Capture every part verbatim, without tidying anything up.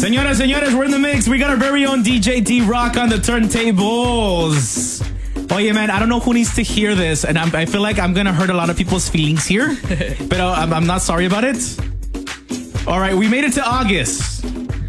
Señoras, señores, we're in the mix. We got our very own D J D-Rock on the turntables. Oh yeah, man, I don't know who needs to hear this, and I'm, I feel like I'm going to hurt a lot of people's feelings here, but I'm, I'm not sorry about it. All right, we made it to August.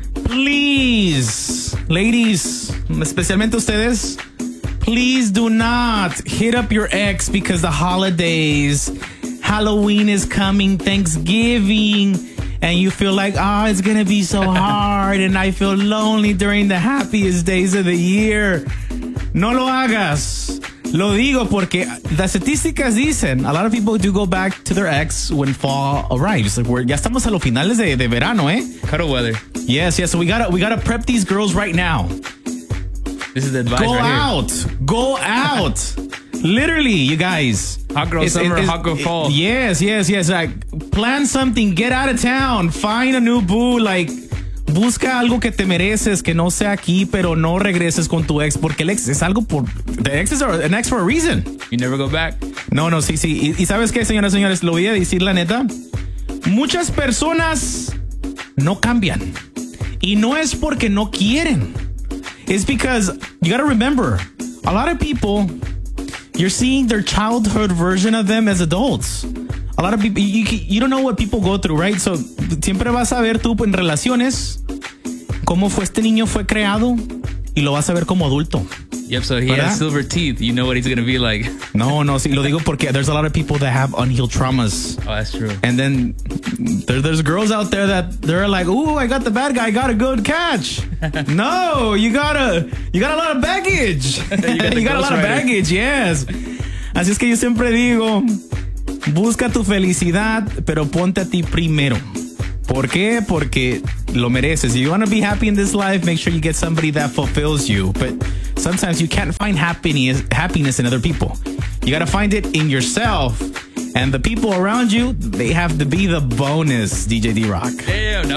Please, ladies, especialmente ustedes, please do not hit up your ex because the holidays, Halloween is coming, Thanksgiving, and you feel like, oh, it's going to be so hard, and I feel lonely during the happiest days of the year. No lo hagas. Lo digo porque las estadísticas dicen a lot of people do go back to their ex when fall arrives. Like we're, ya estamos a los finales de, de verano, eh? Cuddle weather. Yes, yes. So we gotta we gotta prep these girls right now. This is the advice Go right out. here. Go out. Literally, you guys. Hot girl It's- summer, it's- hot girl fall. Yes, yes, yes. Like plan something. Get out of town. Find a new boo. Like busca algo que te mereces, que no sea aquí, pero no regreses con tu ex, porque el ex es algo por... The ex is an ex for a reason. You never go back. No, no, sí, sí. Y, y ¿sabes qué, señoras y señores? Lo voy a decir la neta. Muchas personas no cambian. Y no es porque no quieren. It's because you gotta remember, a lot of people, you're seeing their childhood version of them as adults. A lot of people, you, you don't know what people go through, right? So, siempre vas a ver tú en relaciones cómo fue este niño fue creado y lo vas a ver como adulto. Yep, so he ¿Verdad? has silver teeth. You know what he's going to be like. No, no, sí, lo digo porque there's a lot of people that have unhealed traumas. Oh, that's true. And then there, there's girls out there that they're like, ooh, I got the bad guy, I got a good catch. No, you got a, you got a lot of baggage. You got the you got a lot of ghostwriter. baggage, yes. Así es que yo siempre digo, busca tu felicidad, pero ponte a ti primero. ¿Por qué? Porque lo mereces. If you want to be happy in this life, make sure you get somebody that fulfills you. But sometimes you can't find happiness, happiness in other people. You got to find it in yourself. And the people around you, they have to be the bonus, D J D-Rock. Damn, no.